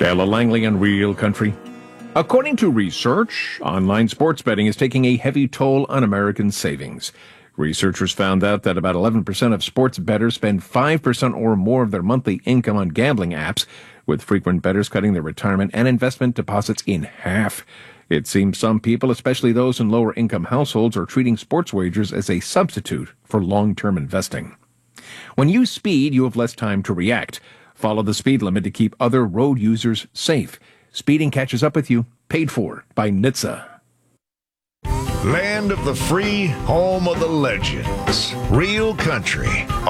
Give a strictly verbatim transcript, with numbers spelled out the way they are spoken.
Taylor Langley and Real Country. According to research, online sports betting is taking a heavy toll on American savings. Researchers found out that about eleven percent of sports bettors spend five percent or more of their monthly income on gambling apps, with frequent bettors cutting their retirement and investment deposits in half. It seems some people, especially those in lower-income households, are treating sports wagers as a substitute for long-term investing. When you speed, you have less time to react. Follow the speed limit to keep other road users safe. Speeding catches up with you. Paid for by N H T S A. Land of the free, home of the legends. Real Country.